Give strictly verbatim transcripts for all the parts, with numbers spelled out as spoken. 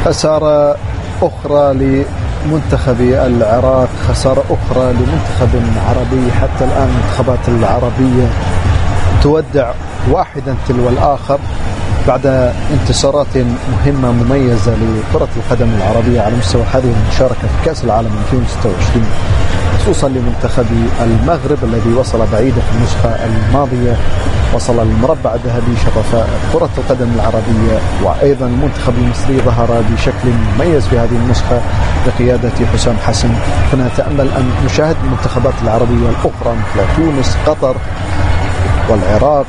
خسارة أخرى لمنتخب العراق، خسارة أخرى لمنتخب عربي. حتى الآن المنتخبات العربية تودع واحدا تلو الآخر بعد انتصارات مهمة مميزة لكرة القدم العربية على مستوى هذه المشاركة في كأس العالم ألفين وستة وعشرين، خصوصا لمنتخب المغرب الذي وصل بعيدا في النسخة الماضية، وصل المربع الذهبي شرف كرة القدم العربية. وأيضا المنتخب المصري ظهر بشكل مميز في هذه النسخة بقيادة حسام حسن. فنتأمل أن نشاهد المنتخبات العربية الأخرى مثل تونس، قطر والعراق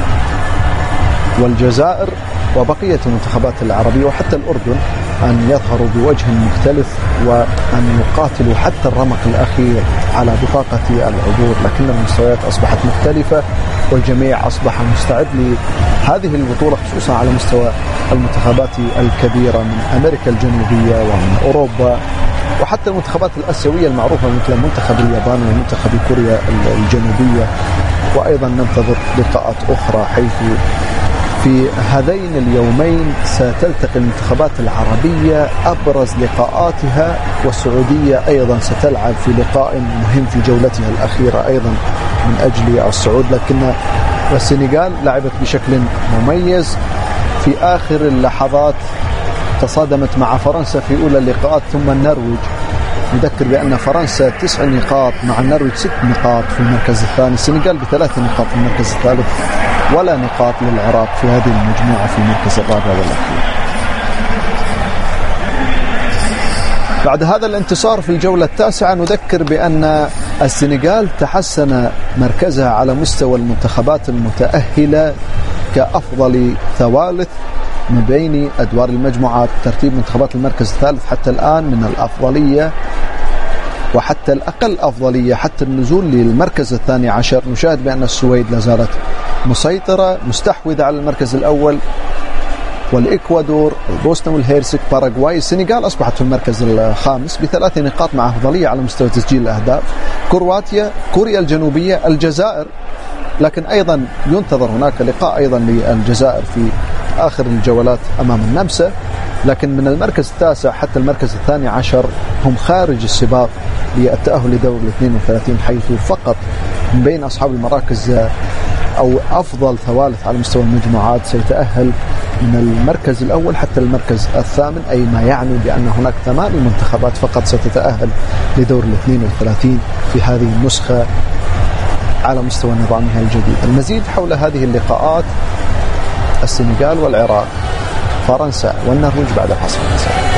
والجزائر وبقية المنتخبات العربية وحتى الأردن أن يظهروا بوجه مختلف وأن يقاتلوا حتى الرمق الأخير على بطاقة العبور. لكن المستويات أصبحت مختلفة والجميع أصبح مستعد لهذه البطولة، خصوصا على مستوى المنتخبات الكبيرة من أمريكا الجنوبية ومن أوروبا وحتى المنتخبات الآسيوية المعروفة مثل منتخب اليابان ومنتخب كوريا الجنوبية. وأيضا ننتظر لقاءات أخرى حيث في هذين اليومين ستلتقي المنتخبات العربية أبرز لقاءاتها، والسعودية أيضا ستلعب في لقاء مهم في جولتها الأخيرة أيضا من أجل الصعود. لكن السنغال لعبت بشكل مميز في آخر اللحظات، تصادمت مع فرنسا في أولى اللقاءات ثم النرويج. نذكر بأن فرنسا تسع نقاط مع النرويج ست نقاط في المركز الثاني، السنغال بثلاث نقاط في المركز الثالث، ولا نقاط للعراق في هذه المجموعة في المركز الرابع والأخير. بعد هذا الانتصار في الجولة التاسعة نذكر بأن السنغال تحسن مركزها على مستوى المنتخبات المتأهلة كأفضل ثوالث من بين أدوار المجموعات. ترتيب منتخبات المركز الثالث حتى الآن من الأفضلية وحتى الأقل أفضلية حتى النزول للمركز الثاني عشر. نشاهد بأن السويد لازالت مسيطرة مستحوذة على المركز الأول، والإكوادور، البوسنة والهيرسك، باراغواي. السنغال أصبحت في المركز الخامس بثلاث نقاط مع أفضلية على مستوى تسجيل الأهداف، كرواتيا، كوريا الجنوبية، الجزائر. لكن أيضا ينتظر هناك لقاء أيضا للجزائر في آخر الجولات أمام النمسا. لكن من المركز التاسع حتى المركز الثاني عشر هم خارج السباق للتأهل لدور الاثنين وثلاثين، حيث فقط من بين أصحاب المراكز أو أفضل ثوالث على مستوى المجموعات سيتأهل من المركز الأول حتى المركز الثامن، أي ما يعني بأن هناك ثمان منتخبات فقط ستتأهل لدور الاثنين وثلاثين في هذه النسخة على مستوى نظامها الجديد. المزيد حول هذه اللقاءات: السنغال والعراق، فرنسا والنرويج بعد الفاصل.